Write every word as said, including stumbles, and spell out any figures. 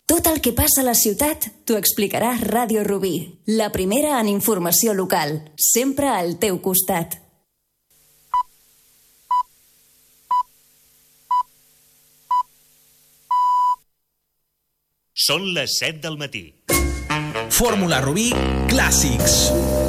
Tot el que passa a la ciutat t'ho explicarà Ràdio Rubí, la primera en informació local, sempre al teu costat. Són les set del matí. Fórmula Rubí Clàssics.